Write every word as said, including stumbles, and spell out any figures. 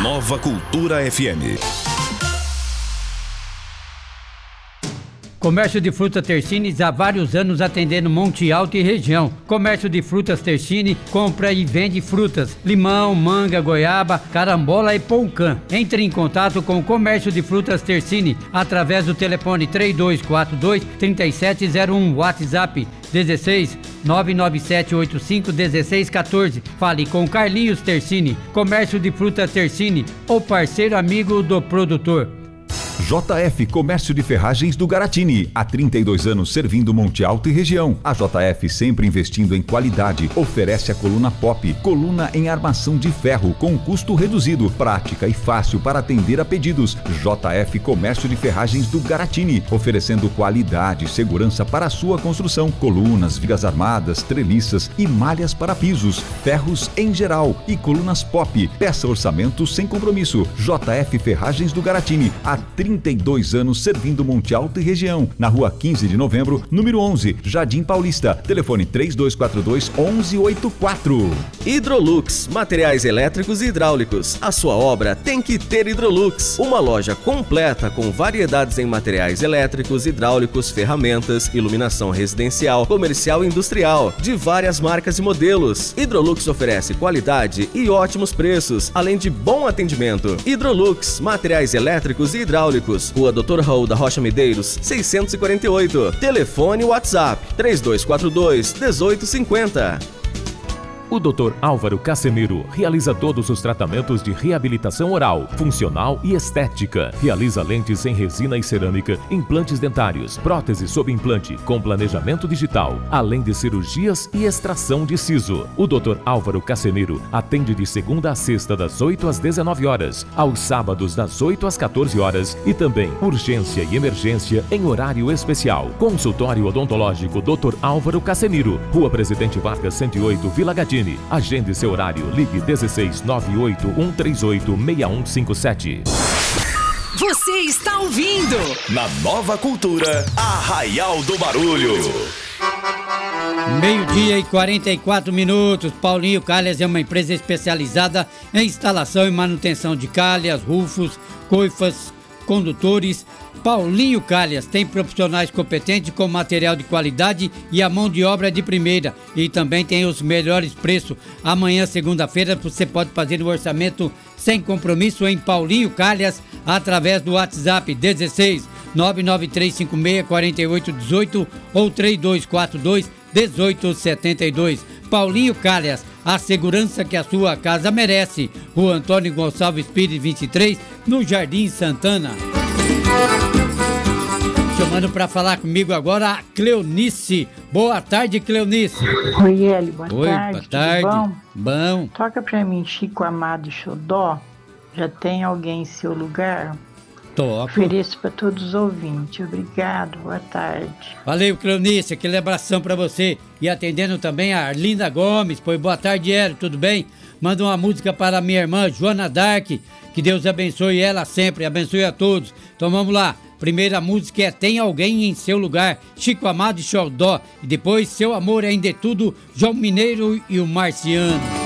Nova Cultura F M. Comércio de frutas Tersines há vários anos atendendo Monte Alto e região. Comércio de frutas Tersine compra e vende frutas, limão, manga, goiaba, carambola e poucã. Entre em contato com o Comércio de frutas Tersine através do telefone três dois quatro dois, três sete zero um, WhatsApp dezesseis, nove nove sete oito cinco, dezesseis quatorze. Fale com Carlinhos Tersine. Comércio de frutas Tersine, o parceiro amigo do produtor. J F Comércio de Ferragens do Garatini, há trinta e dois anos servindo Monte Alto e região. A J F sempre investindo em qualidade, oferece a coluna Pop, coluna em armação de ferro com custo reduzido, prática e fácil para atender a pedidos. J F Comércio de Ferragens do Garatini, oferecendo qualidade e segurança para a sua construção, colunas, vigas armadas, treliças e malhas para pisos, ferros em geral e colunas Pop. Peça orçamento sem compromisso. J F Ferragens do Garatini, há trinta e dois anos servindo Monte Alto e região. Na rua quinze de novembro, número onze, Jardim Paulista. Telefone três dois quatro dois, onze oitenta e quatro. Hidrolux, materiais elétricos e hidráulicos. A sua obra tem que ter Hidrolux. Uma loja completa com variedades em materiais elétricos, hidráulicos, ferramentas, iluminação residencial, comercial e industrial, de várias marcas e modelos. Hidrolux oferece qualidade e ótimos preços, além de bom atendimento. Hidrolux, materiais elétricos e hidráulicos. Rua doutor Raul da Rocha Medeiros, seiscentos e quarenta e oito. Telefone WhatsApp três dois quatro dois, um oito cinco zero. O doutor Álvaro Casemiro realiza todos os tratamentos de reabilitação oral, funcional e estética. Realiza lentes em resina e cerâmica, implantes dentários, próteses sob implante, com planejamento digital, além de cirurgias e extração de siso. O doutor Álvaro Casemiro atende de segunda a sexta das oito às dezenove horas, aos sábados das oito às quatorze horas e também urgência e emergência em horário especial. Consultório odontológico doutor Álvaro Casemiro, Rua Presidente Vargas cento e oito, Vila Gadini. Agende seu horário. Ligue dezesseis, nove oito um três oito, seis um cinco sete. Você está ouvindo Na Nova Cultura, Arraial do Barulho. Meio-dia e quarenta e quatro minutos. Paulinho Calhas é uma empresa especializada em instalação e manutenção de calhas, rufos, coifas, condutores. Paulinho Calhas tem profissionais competentes com material de qualidade e a mão de obra de primeira. E também tem os melhores preços. Amanhã, segunda-feira, você pode fazer o orçamento sem compromisso em Paulinho Calhas através do WhatsApp dezesseis, nove nove três cinco seis, quatro oito um oito ou três dois quatro dois, um oito sete dois. Paulinho Calhas, a segurança que a sua casa merece. Rua Antônio Gonçalves Pires vinte e três, no Jardim Santana. Chamando para falar comigo agora a Cleonice. Boa tarde, Cleonice. Oi, Eli, boa Oi, tarde. boa tarde. Bom? Bom. Toca pra mim Chico Amado e Xodó. Já tem alguém em seu lugar? Toco. Ofereço para todos os ouvintes. Obrigado, boa tarde. Valeu, Cleonice, aquele abração para você. E atendendo também a Arlinda Gomes. Pois boa tarde, Hélio, tudo bem? Manda uma música para minha irmã Joana Dark. Que Deus abençoe ela sempre, abençoe a todos. Então vamos lá. Primeira música é Tem Alguém em Seu Lugar, Chico Amado e Xodó. E depois Seu Amor Ainda é Tudo, João Mineiro e o Marciano.